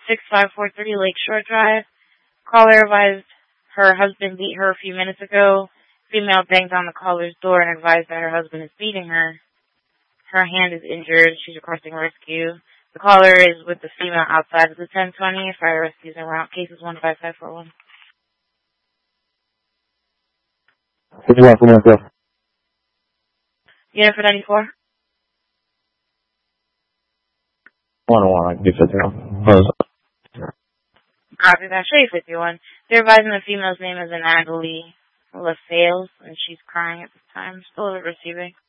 6543 Lakeshore Drive. Caller advised her husband beat her a few minutes ago. Female banged on the caller's door and advised that her husband is beating her. Her hand is injured. She's requesting rescue. The caller is with the female outside of the 1020. Fire rescues en route. Case is 15541. What do you want from myself? Unit for 94. 101, I can do 51. Copy that. Show you 51. They're advising the female's name is Natalie LaSales, and she's crying at this time. Still receiving.